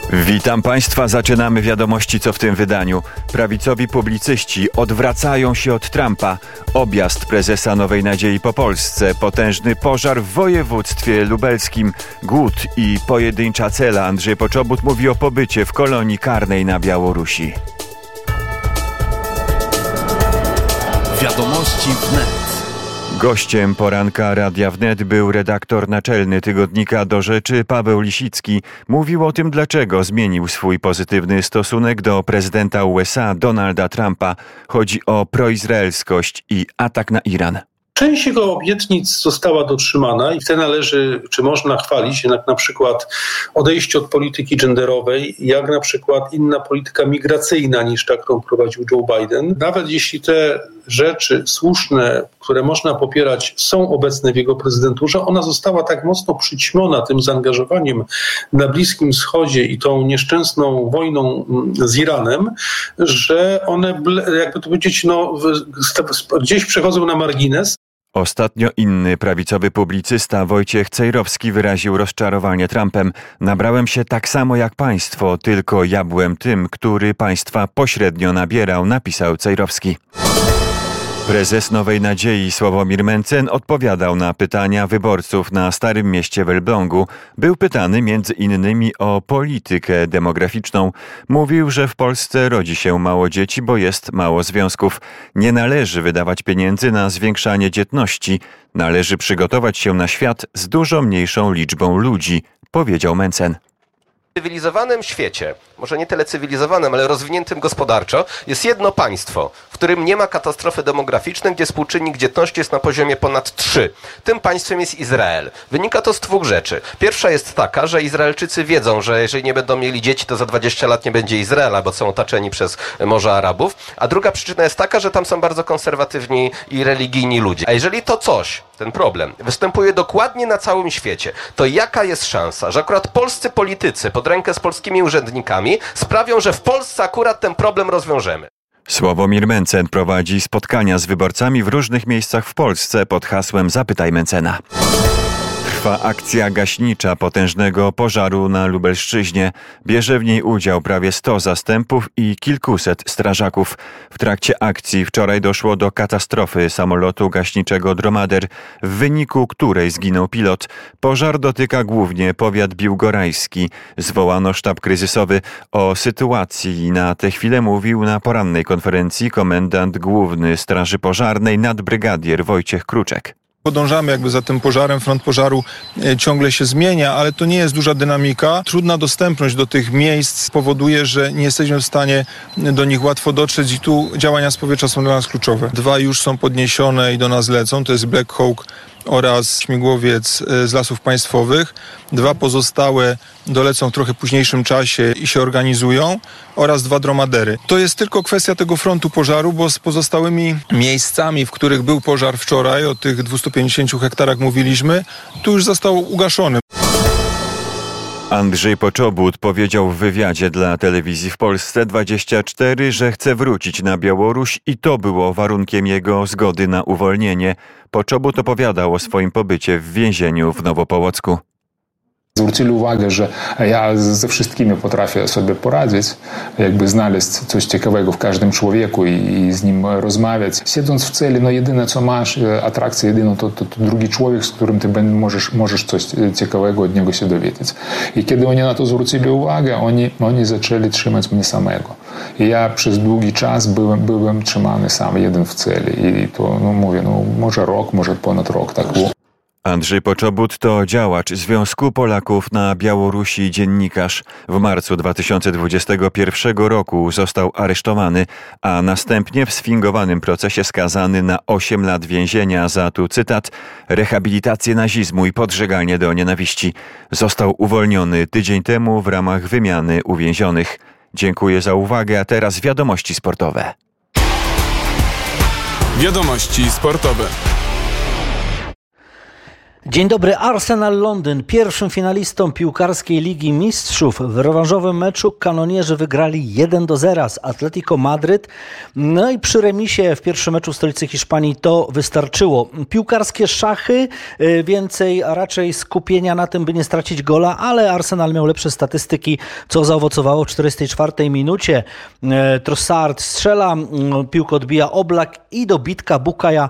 Witam Państwa, zaczynamy wiadomości co w tym wydaniu. Prawicowi publicyści odwracają się od Trumpa. Objazd prezesa Nowej Nadziei po Polsce, potężny pożar w województwie lubelskim, głód i pojedyncza cela. Andrzej Poczobut mówi o pobycie w kolonii karnej na Białorusi. Wiadomości wnet. Gościem poranka Radia Wnet był redaktor naczelny tygodnika Do Rzeczy Paweł Lisicki. Mówił o tym, dlaczego zmienił swój pozytywny stosunek do prezydenta USA Donalda Trumpa. Chodzi o proizraelskość i atak na Iran. Część jego obietnic została dotrzymana i w te należy, czy można chwalić, jak na przykład odejście od polityki genderowej, jak na przykład inna polityka migracyjna niż ta, którą prowadził Joe Biden. Nawet jeśli te rzeczy słuszne, które można popierać, są obecne w jego prezydenturze, ona została tak mocno przyćmiona tym zaangażowaniem na Bliskim Wschodzie i tą nieszczęsną wojną z Iranem, że one, jakby to powiedzieć, gdzieś przechodzą na margines. Ostatnio inny prawicowy publicysta Wojciech Cejrowski wyraził rozczarowanie Trumpem. Nabrałem się tak samo jak państwo, tylko ja byłem tym, który państwa pośrednio nabierał, napisał Cejrowski. Prezes Nowej Nadziei Sławomir Mencen odpowiadał na pytania wyborców na Starym Mieście w Elblągu. Był pytany między innymi o politykę demograficzną. Mówił, że w Polsce rodzi się mało dzieci, bo jest mało związków. Nie należy wydawać pieniędzy na zwiększanie dzietności. Należy przygotować się na świat z dużo mniejszą liczbą ludzi, powiedział Mencen. W cywilizowanym świecie, może nie tyle cywilizowanym, ale rozwiniętym gospodarczo, jest jedno państwo, w którym nie ma katastrofy demograficznej, gdzie współczynnik dzietności jest na poziomie ponad 3. Tym państwem jest Izrael. Wynika to z dwóch rzeczy. Pierwsza jest taka, że Izraelczycy wiedzą, że jeżeli nie będą mieli dzieci, to za 20 lat nie będzie Izraela, bo są otoczeni przez Morze Arabów. A druga przyczyna jest taka, że tam są bardzo konserwatywni i religijni ludzie. A jeżeli to coś, ten problem, występuje dokładnie na całym świecie, to jaka jest szansa, że akurat polscy politycy pod rękę z polskimi urzędnikami sprawią, że w Polsce akurat ten problem rozwiążemy? Sławomir Mencen prowadzi spotkania z wyborcami w różnych miejscach w Polsce pod hasłem Zapytaj Mencena. Trwa akcja gaśnicza potężnego pożaru na Lubelszczyźnie. Bierze w niej udział prawie 100 zastępów i kilkuset strażaków. W trakcie akcji wczoraj doszło do katastrofy samolotu gaśniczego Dromader, w wyniku której zginął pilot. Pożar dotyka głównie powiat biłgorajski. Zwołano sztab kryzysowy. O sytuacji na tę chwilę mówił na porannej konferencji komendant główny Straży Pożarnej nadbrygadier Wojciech Kruczek. Podążamy jakby za tym pożarem, front pożaru ciągle się zmienia, ale to nie jest duża dynamika. Trudna dostępność do tych miejsc powoduje, że nie jesteśmy w stanie do nich łatwo dotrzeć i tu działania z powietrza są dla nas kluczowe. 2 już są podniesione i do nas lecą, to jest Black Hawk oraz śmigłowiec z Lasów Państwowych. 2 pozostałe dolecą w trochę późniejszym czasie i się organizują oraz 2 dromadery. To jest tylko kwestia tego frontu pożaru, bo z pozostałymi miejscami, w których był pożar wczoraj, o tych 250 hektarach mówiliśmy, tu już został ugaszony. Andrzej Poczobut powiedział w wywiadzie dla telewizji w Polsce 24, że chce wrócić na Białoruś i to było warunkiem jego zgody na uwolnienie. Poczobut opowiadał o swoim pobycie w więzieniu w Nowopołocku. Zwrócili uwagę, że ja ze wszystkimi potrafię sobie poradzić, jakby znaleźć coś ciekawego w każdym człowieku i z nim rozmawiać. Siedząc w celi, jedyne co masz, atrakcję jedyną to drugi człowiek, z którym ty możesz coś ciekawego od niego się dowiedzieć. I kiedy oni na to zwrócili uwagę, oni zaczęli trzymać mnie samego. I ja przez długi czas byłem trzymany sam jeden w celi. I to, może rok, może ponad rok tak było. Andrzej Poczobut to działacz Związku Polaków na Białorusi, dziennikarz. W marcu 2021 roku został aresztowany, a następnie w sfingowanym procesie skazany na 8 lat więzienia za, tu cytat, rehabilitację nazizmu i podżeganie do nienawiści. Został uwolniony tydzień temu w ramach wymiany uwięzionych. Dziękuję za uwagę, a teraz wiadomości sportowe. Wiadomości sportowe. Dzień dobry. Arsenal Londyn, pierwszym finalistą piłkarskiej Ligi Mistrzów. W rewanżowym meczu kanonierzy wygrali 1-0 z Atletico Madryt. No i przy remisie w pierwszym meczu w stolicy Hiszpanii to wystarczyło. Piłkarskie szachy, więcej, a raczej skupienia na tym, by nie stracić gola, ale Arsenal miał lepsze statystyki, co zaowocowało w 44 minucie. Trossard strzela, piłkę odbija Oblak i dobitka Bukayo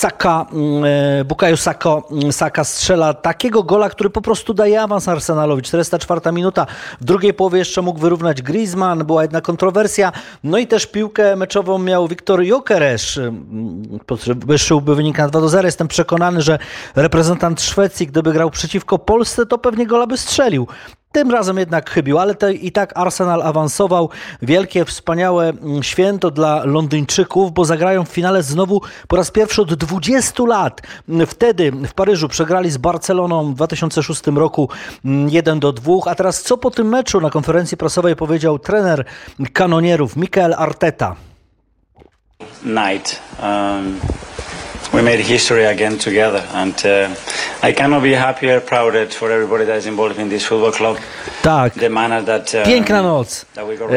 Saka strzela takiego gola, który po prostu daje awans Arsenalowi. 404 minuta. W drugiej połowie jeszcze mógł wyrównać Griezmann. Była jedna kontrowersja. No i też piłkę meczową miał Viktor Gyökeres. Podwyższyłby wynik na 2-0. Jestem przekonany, że reprezentant Szwecji, gdyby grał przeciwko Polsce, to pewnie gola by strzelił. Tym razem jednak chybił, ale i tak Arsenal awansował. Wielkie, wspaniałe święto dla Londyńczyków, bo zagrają w finale znowu po raz pierwszy od 20 lat. Wtedy w Paryżu przegrali z Barceloną w 2006 roku 1-2. A teraz co po tym meczu na konferencji prasowej powiedział trener kanonierów Mikel Arteta? We made history again together, and I cannot be happier, prouder for everybody that is involved in this football club. Tak, piękna noc.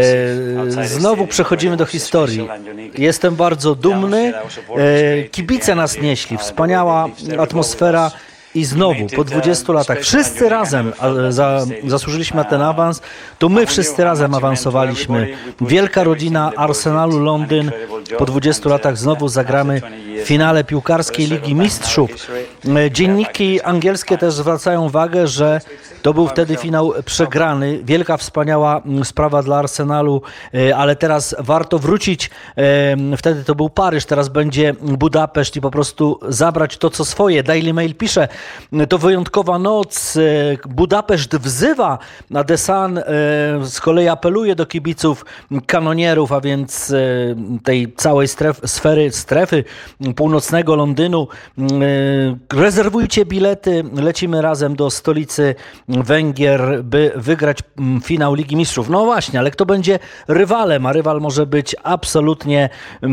Znowu przechodzimy do historii. Jestem bardzo dumny. Kibice nas nieśli. Wspaniała atmosfera. I znowu, po 20 latach, wszyscy razem zasłużyliśmy na ten awans, to my wszyscy razem awansowaliśmy. Wielka rodzina Arsenalu Londyn. Po 20 latach znowu zagramy w finale piłkarskiej Ligi Mistrzów. Dzienniki angielskie też zwracają uwagę, że to był wtedy finał przegrany. Wielka, wspaniała sprawa dla Arsenalu, ale teraz warto wrócić. Wtedy to był Paryż, teraz będzie Budapeszt i po prostu zabrać to, co swoje. Daily Mail pisze, to wyjątkowa noc. Budapeszt wzywa, a The Sun z kolei apeluje do kibiców kanonierów, a więc tej całej strefy północnego Londynu. Rezerwujcie bilety, lecimy razem do stolicy Węgier, by wygrać finał Ligi Mistrzów. No właśnie, ale kto będzie rywalem? A rywal może być absolutnie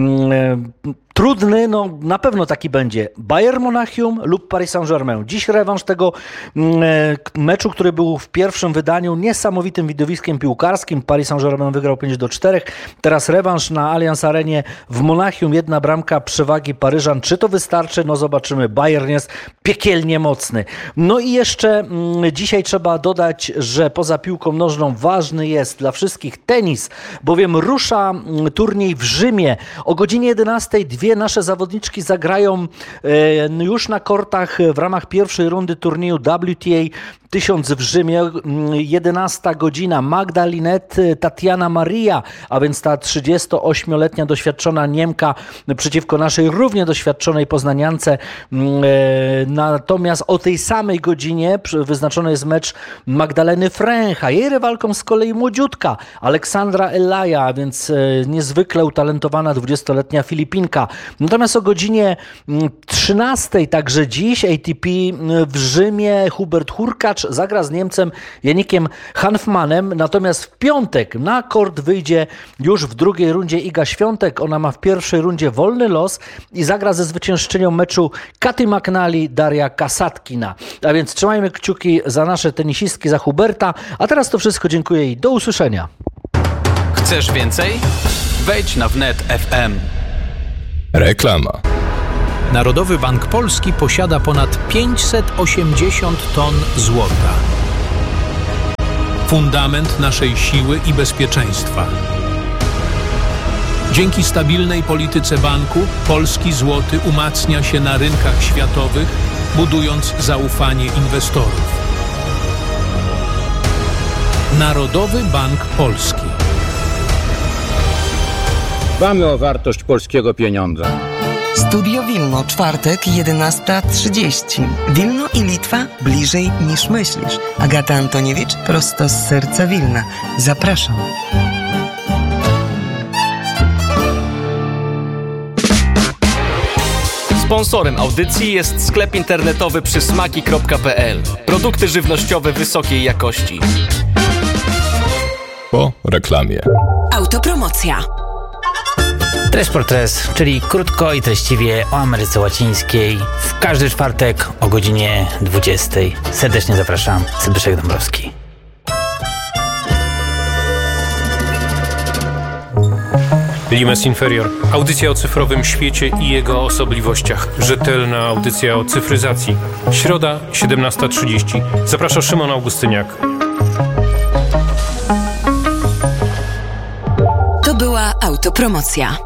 trudny, no na pewno taki będzie Bayern Monachium lub Paris Saint-Germain. Dziś rewanż tego meczu, który był w pierwszym wydaniu niesamowitym widowiskiem piłkarskim. Paris Saint-Germain wygrał 5-4. Teraz rewanż na Allianz Arenie w Monachium. 1 bramka przewagi Paryżan. Czy to wystarczy? No zobaczymy. Bayern jest piekielnie mocny. No i jeszcze dzisiaj trzeba dodać, że poza piłką nożną ważny jest dla wszystkich tenis, bowiem rusza turniej w Rzymie. O godzinie 11 dwie nasze zawodniczki zagrają już na kortach w ramach pierwszej rundy turnieju WTA 1000 w Rzymie. 11 godzina. Magda Linette, Tatiana Maria, a więc ta 38-letnia doświadczona Niemka przeciwko naszej równie doświadczonej poznaniance. Natomiast o tej samej godzinie wyznaczony jest mecz Magdaleny Fręch, a jej rywalką z kolei młodziutka Aleksandra Elaja, a więc niezwykle utalentowana 20-letnia Filipinka. Natomiast o godzinie 13 także dziś ATP w Rzymie Hubert Hurkacz zagra z Niemcem Janikiem Hanfmanem, natomiast w piątek na kort wyjdzie już w drugiej rundzie Iga Świątek. Ona ma w pierwszej rundzie wolny los i zagra ze zwyciężczynią meczu Katy McNally, Daria Kasatkina. A więc trzymajmy kciuki za nasze tenisistki, za Huberta. A teraz to wszystko, dziękuję i do usłyszenia. Chcesz więcej? Wejdź na wnet FM. Reklama. Narodowy Bank Polski posiada ponad 580 ton złota. Fundament naszej siły i bezpieczeństwa. Dzięki stabilnej polityce banku polski złoty umacnia się na rynkach światowych, budując zaufanie inwestorów. Narodowy Bank Polski. Dbamy o wartość polskiego pieniądza. Studio Wilno, czwartek, 11:30. Wilno i Litwa bliżej niż myślisz. Agata Antoniewicz, prosto z serca Wilna. Zapraszam. Sponsorem audycji jest sklep internetowy przysmaki.pl. Produkty żywnościowe wysokiej jakości. Po reklamie. Autopromocja. Tres por Tres, czyli krótko i treściwie o Ameryce Łacińskiej. W każdy czwartek o godzinie 20. Serdecznie zapraszam. Zbyszek Dąbrowski. Limes Inferior. Audycja o cyfrowym świecie i jego osobliwościach. Rzetelna audycja o cyfryzacji. Środa, 17:30. Zaprasza Szymon Augustyniak. To była autopromocja.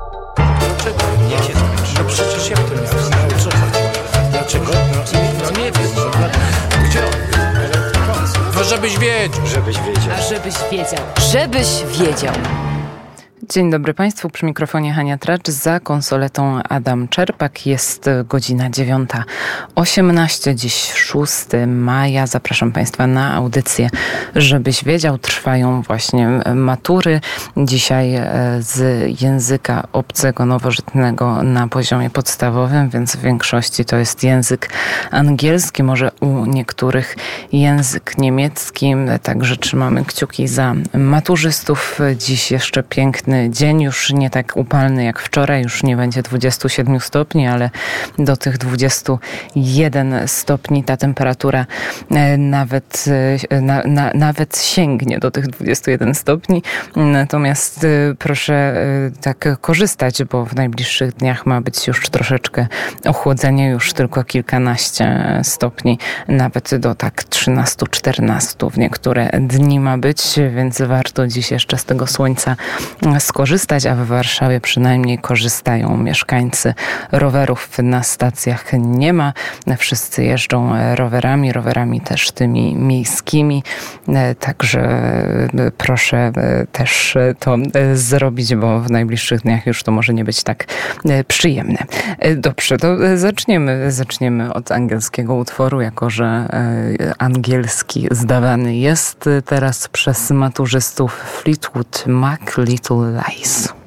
No przecież jak to miał? O co chodzi? Dlaczego? No nie wiem. Gdzie? No żebyś wiedział. Żebyś wiedział. Dzień dobry Państwu, przy mikrofonie Hania Tracz, za konsoletą Adam Czerpak. Jest godzina 9:18, dziś 6 maja. Zapraszam Państwa na audycję Żebyś wiedział. Trwają właśnie matury. Dzisiaj z języka obcego, nowożytnego na poziomie podstawowym, więc w większości to jest język angielski, może u niektórych język niemiecki. Także trzymamy kciuki za maturzystów. Dziś jeszcze piękny dzień, już nie tak upalny jak wczoraj, już nie będzie 27 stopni, ale do tych 21 stopni ta temperatura nawet sięgnie do tych 21 stopni. Natomiast proszę tak korzystać, bo w najbliższych dniach ma być już troszeczkę ochłodzenie, już tylko kilkanaście stopni, nawet do tak 13-14 w niektóre dni ma być, więc warto dziś jeszcze z tego słońca skorzystać, a w Warszawie przynajmniej korzystają mieszkańcy. Rowerów na stacjach nie ma. Wszyscy jeżdżą rowerami też tymi miejskimi. Także proszę też to zrobić, bo w najbliższych dniach już to może nie być tak przyjemne. Dobrze, to zaczniemy od angielskiego utworu, jako że angielski zdawany jest teraz przez maturzystów. Fleetwood Mac, Little Lies.